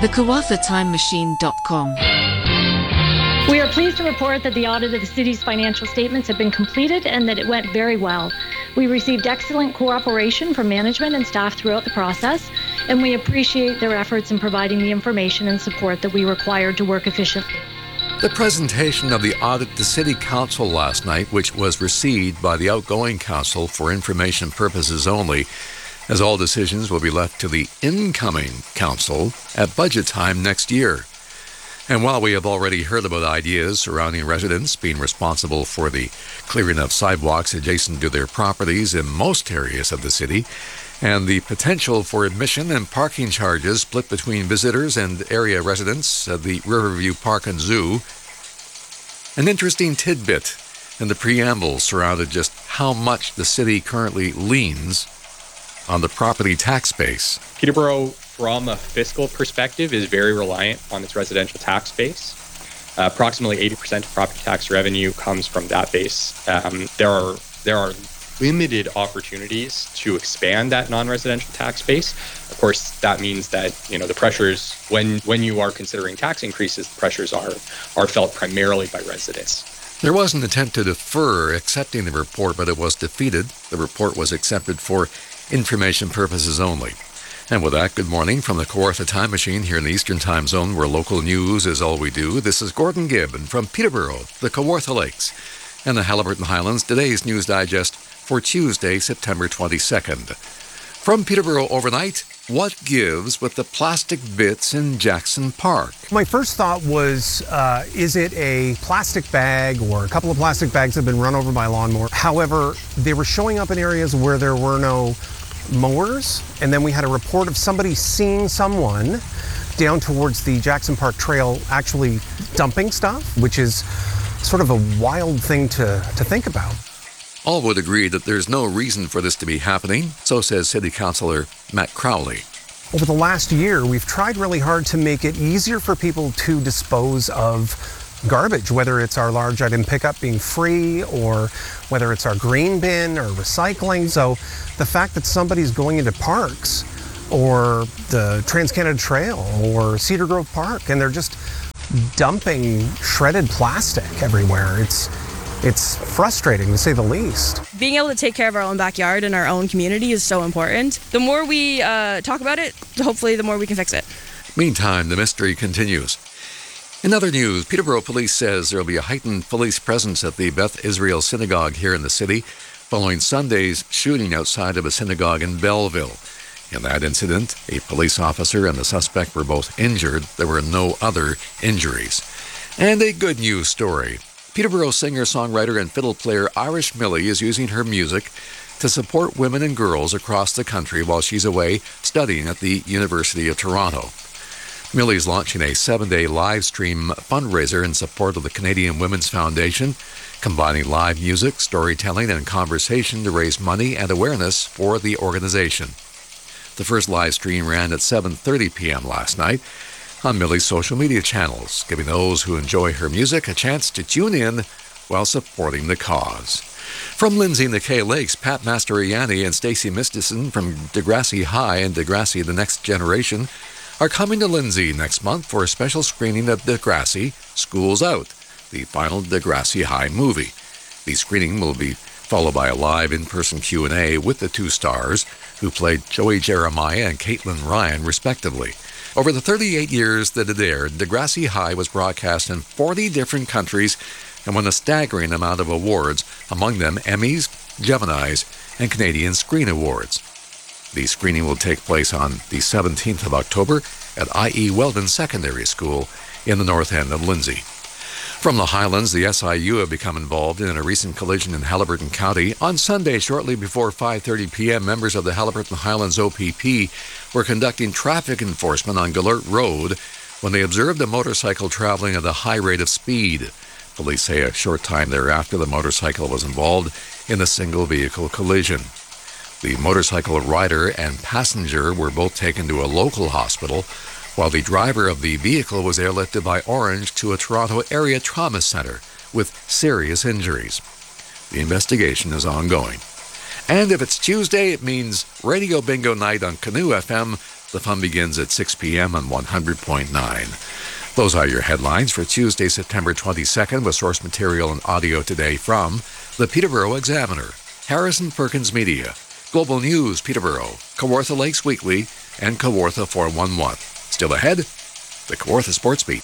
thekawathatimemachine.com. We are pleased to report that the audit of the city's financial statements have been completed and that it went very well. We received excellent cooperation from management and staff throughout the process, and we appreciate their efforts in providing the information and support that we require to work efficiently. The presentation of the audit to City Council last night, which was received by the outgoing council for information purposes only, as all decisions will be left to the incoming council at budget time next year. And while we have already heard about ideas surrounding residents being responsible for the clearing of sidewalks adjacent to their properties in most areas of the city, and the potential for admission and parking charges split between visitors and area residents at the Riverview Park and Zoo, an interesting tidbit in the preamble surrounded just how much the city currently leans on the property tax base. Peterborough, from a fiscal perspective, is very reliant on its residential tax base. Approximately 80% of property tax revenue comes from that base. There are limited opportunities to expand that non-residential tax base. Of course, that means that the pressures when you are considering tax increases, the pressures are felt primarily by residents. There was an attempt to defer accepting the report, but it was defeated. The report was accepted for information purposes only. And with that, good morning from the Kawartha Time Machine here in the Eastern Time Zone, where local news is all we do. This is Gordon Gibb, and from Peterborough, the Kawartha Lakes, and the Haliburton Highlands, today's News Digest for Tuesday, September 22nd. From Peterborough overnight, what gives with the plastic bits in Jackson Park? My first thought was, is it a plastic bag or a couple of plastic bags that have been run over by a lawnmower? However, they were showing up in areas where there were no mowers, and then we had a report of somebody seeing someone down towards the Jackson Park Trail actually dumping stuff, which is sort of a wild thing to think about. All would agree that there's no reason for this to be happening, so says City Councillor Matt Crowley. Over the last year, we've tried really hard to make it easier for people to dispose of garbage, whether it's our large item pickup being free or whether it's our green bin or recycling. So the fact that somebody's going into parks or the Trans-Canada Trail or Cedar Grove Park and they're just dumping shredded plastic everywhere, it's frustrating to say the least. Being able to take care of our own backyard and our own community is so important. The more we talk about it, hopefully the more we can fix it. Meantime, the mystery continues. In other news, Peterborough Police says there will be a heightened police presence at the Beth Israel Synagogue here in the city following Sunday's shooting outside of a synagogue in Belleville. In that incident, a police officer and the suspect were both injured. There were no other injuries. And a good news story. Peterborough singer-songwriter and fiddle player Irish Millie is using her music to support women and girls across the country while she's away studying at the University of Toronto. Millie's launching a 7-day live stream fundraiser in support of the Canadian Women's Foundation, combining live music, storytelling, and conversation to raise money and awareness for the organization. The first live stream ran at 7:30 p.m. last night on Millie's social media channels, giving those who enjoy her music a chance to tune in while supporting the cause. From Lindsay and the Kay Lakes, Pat Mastroianni and Stacey Mistison from Degrassi High and Degrassi The Next Generation are coming to Lindsay next month for a special screening of Degrassi School's Out, the final Degrassi High movie. The screening will be followed by a live in-person Q&A with the two stars, who played Joey Jeremiah and Caitlin Ryan, respectively. Over the 38 years that it aired, Degrassi High was broadcast in 40 different countries and won a staggering amount of awards, among them Emmys, Geminis, and Canadian Screen Awards. The screening will take place on the 17th of October at I.E. Weldon Secondary School in the north end of Lindsay. From the Highlands, the SIU have become involved in a recent collision in Haliburton County. On Sunday, shortly before 5:30 p.m., members of the Haliburton Highlands OPP were conducting traffic enforcement on Gallert Road when they observed a motorcycle traveling at a high rate of speed. Police say a short time thereafter, the motorcycle was involved in a single-vehicle collision. The motorcycle rider and passenger were both taken to a local hospital, while the driver of the vehicle was airlifted by Orange to a Toronto area trauma center with serious injuries. The investigation is ongoing. And if it's Tuesday, it means Radio Bingo Night on Canoe FM The fun begins at 6 p.m. on 100.9. Those are your headlines for Tuesday, September 22nd, with source material and audio today from the Peterborough Examiner, Harrison Perkins Media, Global News Peterborough, Kawartha Lakes Weekly, and Kawartha 411. Still ahead, the Kawartha Sports Beat.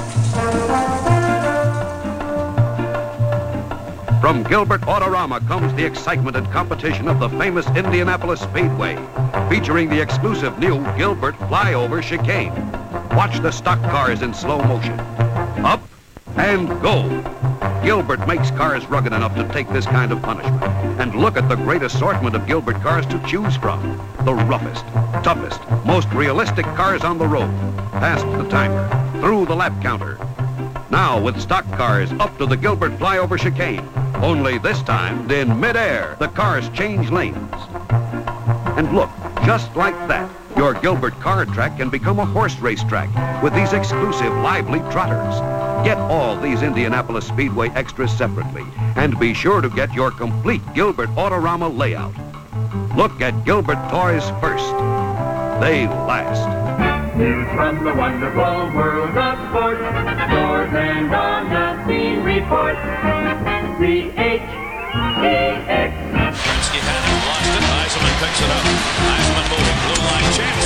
From Gilbert Autorama comes the excitement and competition of the famous Indianapolis Speedway, featuring the exclusive new Gilbert Flyover Chicane. Watch the stock cars in slow motion. Up and go. Gilbert makes cars rugged enough to take this kind of punishment. And look at the great assortment of Gilbert cars to choose from. The roughest, toughest, most realistic cars on the road. Past the timer, through the lap counter. Now with stock cars up to the Gilbert Flyover Chicane. Only this time, in midair, the cars change lanes. And look, just like that, your Gilbert car track can become a horse race track with these exclusive lively trotters. Get all these Indianapolis Speedway extras separately, and be sure to get your complete Gilbert Autorama layout. Look at Gilbert toys first. They last. News from the wonderful world of sports. Scores and on the scene report. C-H-E-X. Gretzky had it, lost it. Eisenman picks it up. Eisenman moving. Blue line chance.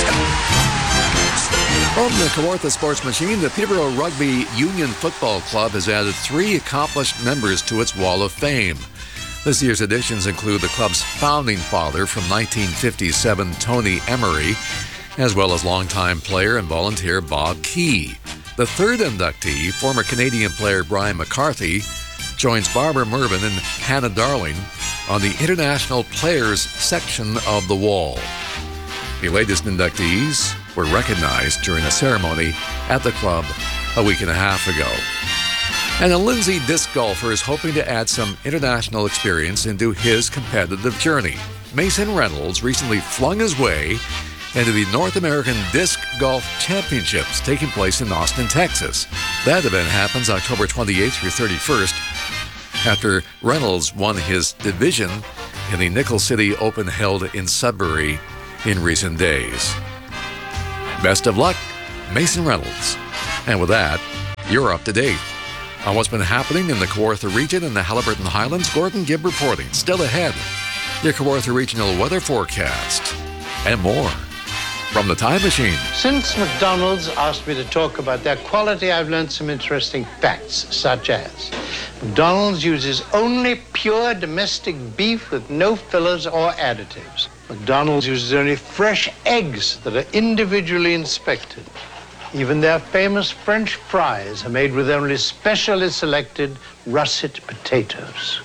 From the Kawartha Sports Machine, the Peterborough Rugby Union Football Club has added 3 accomplished members to its Wall of Fame. This year's additions include the club's founding father from 1957, Tony Emery, as well as longtime player and volunteer Bob Key. The third inductee, former Canadian player Brian McCarthy, joins Barbara Mervyn and Hannah Darling on the International Players section of the wall. The latest inductees were recognized during a ceremony at the club a week and a half ago. And a Lindsay disc golfer is hoping to add some international experience into his competitive journey. Mason Reynolds recently flung his way into the North American Disc Golf Championships taking place in Austin, Texas. That event happens October 28th through 31st after Reynolds won his division in the Nickel City Open held in Sudbury in recent days. Best of luck, Mason Reynolds. And with that, you're up to date on what's been happening in the Kawartha region and the Haliburton Highlands. Gordon Gibb reporting. Still ahead, your Kawartha Regional Weather Forecast and more from the Time Machine. Since McDonald's asked me to talk about their quality, I've learned some interesting facts, such as McDonald's uses only pure domestic beef with no fillers or additives. McDonald's uses only fresh eggs that are individually inspected. Even their famous French fries are made with only specially selected russet potatoes.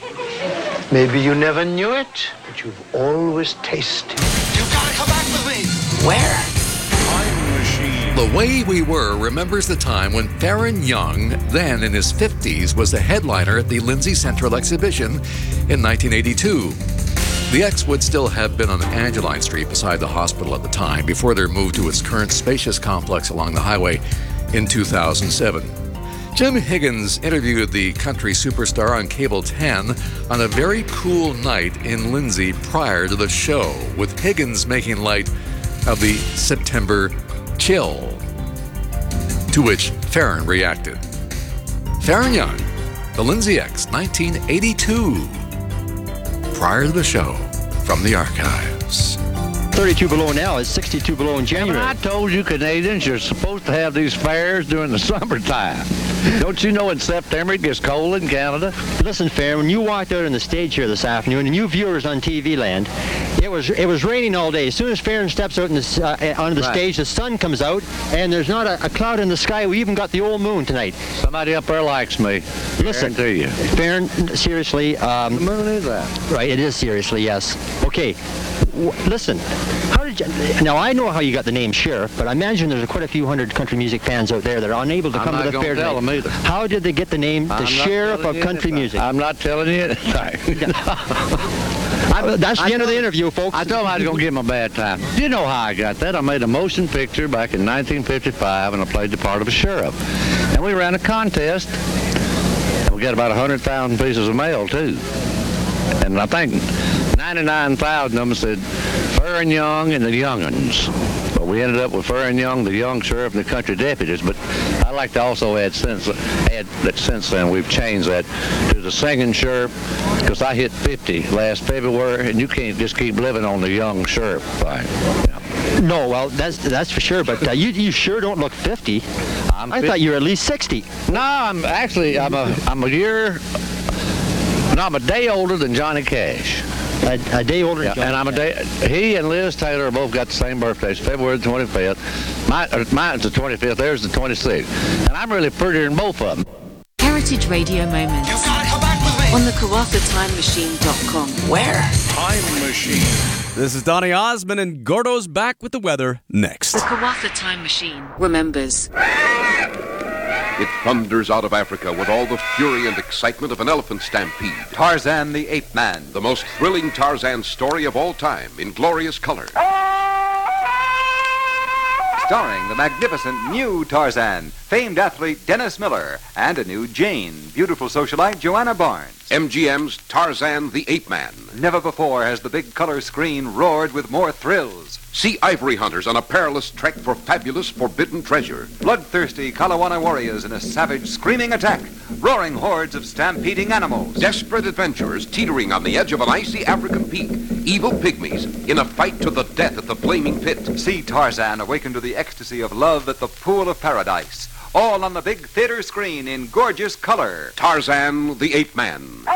Maybe you never knew it, but you've always tasted. You've got to come back with me. Where? Time Machine. The Way We Were remembers the time when Farron Young, then in his 50s, was the headliner at the Lindsay Central Exhibition in 1982. The X would still have been on Angeline Street beside the hospital at the time before their move to its current spacious complex along the highway in 2007. Jim Higgins interviewed the country superstar on Cable 10 on a very cool night in Lindsay prior to the show, with Higgins making light of the September chill, to which Farron reacted. Farron Young, the Lindsay X, 1982. Prior to the show, from the archives. 32 below now is 62 below in January. I told you Canadians you're supposed to have these fairs during the summertime. Don't you know in September it gets cold in Canada? Listen, Farron, when you walked out on the stage here this afternoon, and you viewers on TV land, it was raining all day. As soon as Farron steps out onto the stage, the sun comes out, and there's not a cloud in the sky. We even got the old moon tonight. Somebody up there likes me. Listen, to you, Farron, seriously. The moon is that. Right, it is seriously, yes. Okay, listen. How did you? Now I know how you got the name Sheriff, but I imagine there's quite a few hundred country music fans out there that are unable to come to the fair tonight. Either. How did they get the name the Sheriff of Country Music? I'm not telling you anything. That's the end of the interview, folks. I told him I was going to give him a bad time. You know how I got that? I made a motion picture back in 1955, and I played the part of a sheriff. And we ran a contest, and we got about 100,000 pieces of mail, too. And I think 99,000 of them said Farron Young and the Young'uns. But we ended up with Fern Young, the young sheriff, and the country deputies. But I like to also add that since then we've changed that to the singing sheriff, because I hit 50 last February, and you can't just keep living on the young sheriff thing. Yeah. No, well, that's for sure. But you sure don't look 50. I thought you were at least 60. No, I'm a day older than Johnny Cash. A day older than Johnny and Cash. He and Liz Taylor both got the same birthdays, February 25th. Mine's the 25th, theirs the 26th. And I'm really prettier than both of them. Heritage Radio Moment. You've got to come back with me. On the KawathaTimeMachine.com. Where? Time Machine. This is Donny Osmond, and Gordo's back with the weather next. The Kawatha Time Machine remembers. It thunders out of Africa with all the fury and excitement of an elephant stampede. Tarzan the Ape Man. The most thrilling Tarzan story of all time in glorious color. Starring the magnificent new Tarzan, famed athlete Dennis Miller, and a new Jane, beautiful socialite Joanna Barnes. MGM's Tarzan the Ape Man. Never before has the big color screen roared with more thrills. See ivory hunters on a perilous trek for fabulous forbidden treasure. Bloodthirsty Kalawana warriors in a savage screaming attack. Roaring hordes of stampeding animals. Desperate adventurers teetering on the edge of an icy African peak. Evil pygmies in a fight to the death at the flaming pit. See Tarzan awaken to the ecstasy of love at the pool of paradise. All on the big theater screen in gorgeous color. Tarzan the Ape Man.